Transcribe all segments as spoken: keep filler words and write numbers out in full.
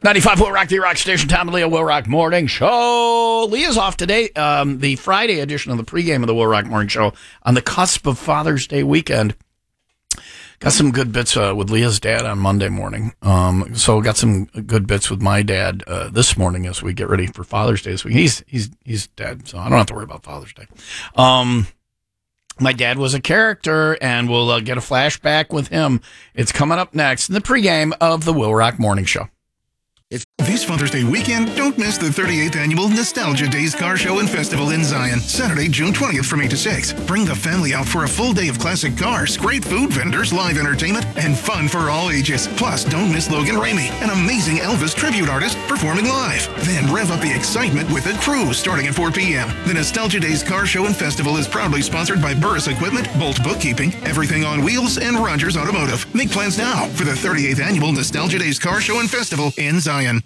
ninety-five Will Rock, the Rock Station, Tom and Leah, Will Rock Morning Show. Leah's off today, um, the Friday edition of the pregame of the Will Rock Morning Show on the cusp of Father's Day weekend. Got some good bits uh, with Leah's dad on Monday morning. Um, so got some good bits with my dad uh, this morning as we get ready for Father's Day this week. He's he's he's dead, so I don't have to worry about Father's Day. Um, my dad was a character, and we'll uh, get a flashback with him. It's coming up next in the pregame of the Will Rock Morning Show. This Father's Day weekend, don't miss the thirty-eighth Annual Nostalgia Days Car Show and Festival in Zion, Saturday, June twentieth from eight to six. Bring the family out for a full day of classic cars, great food vendors, live entertainment, and fun for all ages. Plus, don't miss Logan Ramey, an amazing Elvis tribute artist, performing live. Then rev up the excitement with a cruise starting at four p.m. The Nostalgia Days Car Show and Festival is proudly sponsored by Burris Equipment, Bolt Bookkeeping, Everything on Wheels, and Rogers Automotive. Make plans now for the thirty-eighth Annual Nostalgia Days Car Show and Festival in Zion.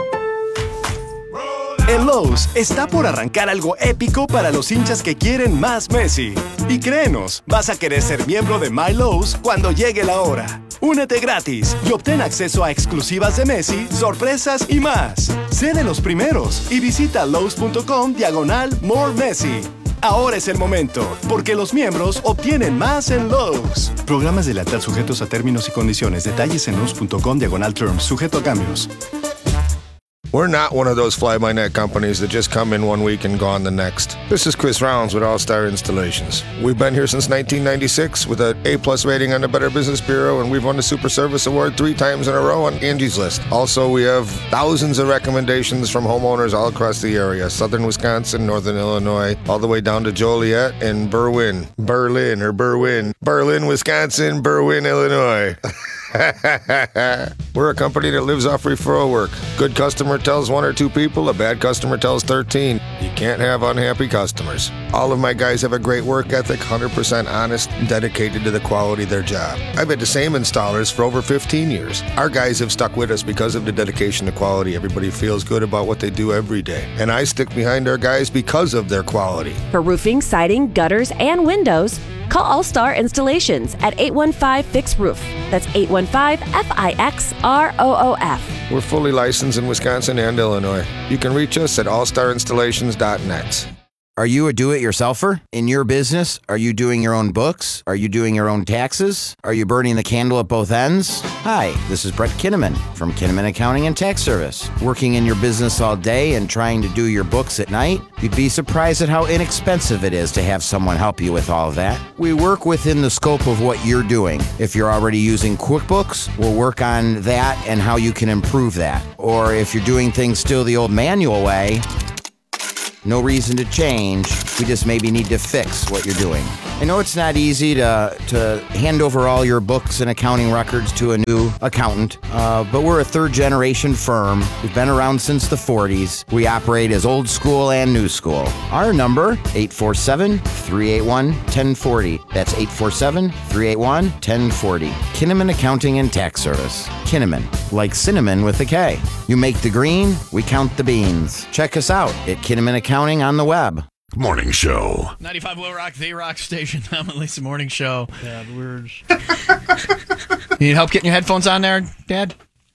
En Lowe's está por arrancar algo épico para los hinchas que quieren más Messi. Y créenos, vas a querer ser miembro de My Lowe's cuando llegue la hora. Únete gratis y obtén acceso a exclusivas de Messi, sorpresas y más. Sé de los primeros y visita Lowe's.com diagonal More Messi. Ahora es el momento, porque los miembros obtienen más en Lowe's. Programas de lealtad sujetos a términos y condiciones. Detalles en Lowe's.com diagonal terms. Sujeto a cambios. We're not one of those fly-by-night companies that just come in one week and gone the next. This is Chris Rounds with All-Star Installations. We've been here since nineteen ninety-six with an A-plus rating on the Better Business Bureau, and we've won the Super Service Award three times in a row on Angie's List. Also, we have thousands of recommendations from homeowners all across the area. Southern Wisconsin, Northern Illinois, all the way down to Joliet and Berwyn. Berlin or Berwyn. Berlin, Wisconsin, Berwyn, Illinois. We're a company that lives off referral work. Good customer tells one or two people, a bad customer tells thirteen. You can't have unhappy customers. All of my guys have a great work ethic, one hundred percent honest and dedicated to the quality of their job. I've had the same installers for over fifteen years. Our guys have stuck with us because of the dedication to quality. Everybody feels good about what they do every day. And I stick behind our guys because of their quality. For roofing, siding, gutters, and windows, call All-Star Installations at eight one five, fix roof. That's eight one five, F I X R O O F. We're fully licensed in Wisconsin and Illinois. You can reach us at all star installations dot net. Are you a do-it-yourselfer? In your business, are you doing your own books? Are you doing your own taxes? Are you burning the candle at both ends? Hi, this is Brett Kinnaman from Kinnaman Accounting and Tax Service. Working in your business all day and trying to do your books at night? You'd be surprised at how inexpensive it is to have someone help you with all of that. We work within the scope of what you're doing. If you're already using QuickBooks, we'll work on that and how you can improve that. Or if you're doing things still the old manual way, no reason to change. We just maybe need to fix what you're doing. I know it's not easy to to hand over all your books and accounting records to a new accountant, uh, but we're a third-generation firm. We've been around since the forties. We operate as old school and new school. Our number, eight four seven, three eight one, one zero four zero. That's eight four seven, three eight one, one zero four zero. Kinnaman Accounting and Tax Service. Kinnaman, like cinnamon with a K. You make the green, we count the beans. Check us out at Kinnaman Accounting on the web. Morning Show. ninety-five Will Rock, the Rock Station, Tom and Lisa Morning Show. Bad words. You need help getting your headphones on there, Dad?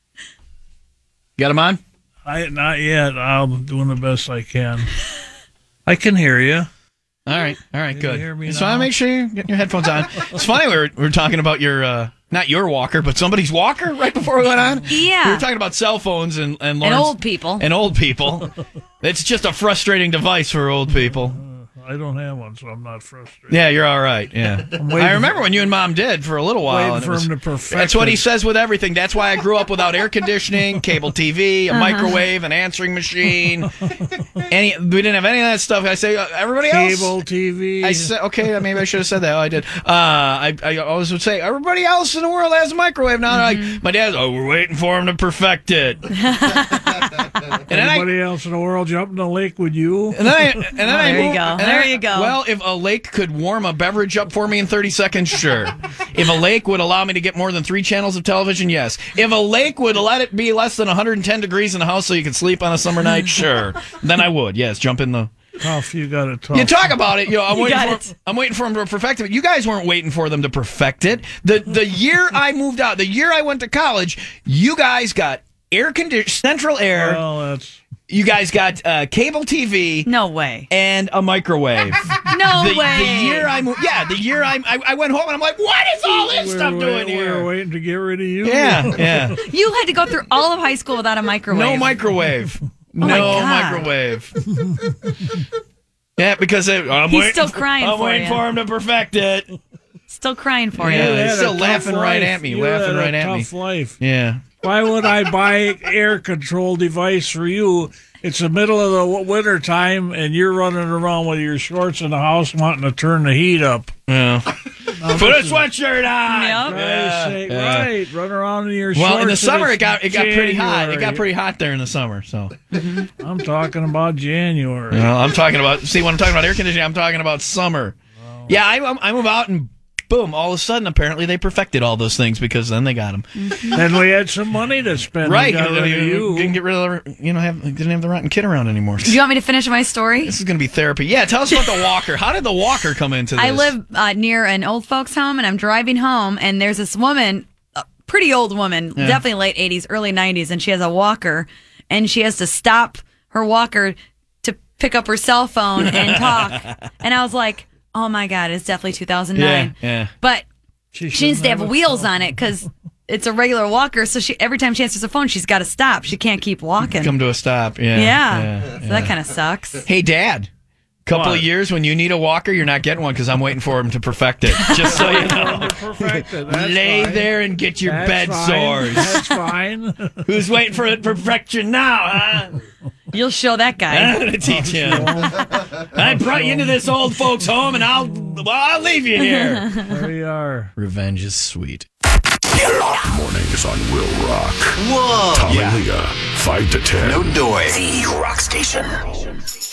You got them on? I not yet. I'm doing the best I can. I can hear you. All right, all right, Can good. you hear me Just want to now? make sure you're getting your headphones on. It's funny, we were, we were talking about your, uh, not your walker, but somebody's walker right before we went on. Yeah. We were talking about cell phones and and, And Lawrence- old people. And old people. It's just a frustrating device for old people. I don't have one, so I'm not frustrated. Yeah, you're all right. Yeah, waiting I remember when you and Mom did for a little while. Waiting and it for was- him to perfect That's what he it. says with everything. That's why I grew up without air conditioning, cable T V, a Uh-huh. microwave, an answering machine. Any, we didn't have any of that stuff. I say uh, everybody else. Cable T V. I said okay. Maybe I should have said that. Oh, I did. Uh, I, I always would say everybody else in the world has a microwave now. Mm-hmm. Like my dad's. Oh, we're waiting for him to perfect it. and then I, Anybody else in the world jump in the lake with you? and then I, and then I There you moved- go. and There then I- you go. Well, if a lake could warm a beverage up for me in thirty seconds, sure. If a lake would allow me to get more than three channels of television, yes. If a lake would let it be less than one hundred ten degrees in the house so you could sleep on a summer night, sure. Then I would, yes. Jump in the. Tough, you got it tough. You talk about it. You know, I'm You waiting got for. it. I'm waiting for them to perfect it. You guys weren't waiting for them to perfect it. The the year I moved out, the year I went to college, you guys got air condi- central air. Well, that's You guys got uh, cable T V. No way. And a microwave. No the, way. The year I moved, yeah, the year I, I I went home and I'm like, what is all this we're, stuff we're, doing here? We're waiting to get rid of you. Yeah, yeah. You had to go through all of high school without a microwave. No microwave. my no God. microwave. Yeah, because it, I'm He's waiting, still crying I'm for waiting you. for him to perfect it. Still crying for Yeah, you. You had he's a still tough laughing right life. at me, You laughing had a right at me. tough life. Yeah. Why would I buy air control device for you? It's the middle of the winter time, and you're running around with your shorts in the house wanting to turn the heat up. Yeah. Put a sweatshirt on. Yep. Christ's sake, yeah. Right, run around in your shorts. Well, in the and summer it's it got it got pretty hot. It got January. pretty hot there in the summer. So, I'm talking about January. you know, I'm talking about. See, when I'm talking about air conditioning, I'm talking about summer. Yeah, I, I move out and boom, all of a sudden, apparently they perfected all those things because then they got them. Then we had some money to spend. Right, We got rid of you you. didn't get rid of the, you know, have didn't have the rotten kid around anymore. Do you want me to finish my story? This is going to be therapy. Yeah, tell us about the walker. How did the walker come into this? I live uh, near an old folks' home, and I'm driving home, and there's this woman, a pretty old woman, Yeah. definitely late eighties, early nineties, and she has a walker, and she has to stop her walker to pick up her cell phone and talk. And I was like, oh my God, it's definitely two thousand nine. Yeah, yeah. But She she needs to shouldn't have a wheels phone. on it because it's a regular walker. So she every time she answers the phone, she's got to stop. She can't keep walking. Come to a stop. Yeah. yeah. yeah, So yeah. that kind of sucks. Hey, Dad. Couple What? of years when you need a walker, you're not getting one because I'm waiting for him to perfect it. Just so you know. Perfected. That's Lay fine. there and get your That's bed fine. sores. That's fine. Who's waiting for it perfection now, huh? You'll show that guy. I'm going to teach him. I brought you into this old folks' home, and I'll, well, I'll leave you here. There we are. Revenge is sweet. Mornings on Will Rock. Whoa. Tom and Leah, five to ten. The Rock Station.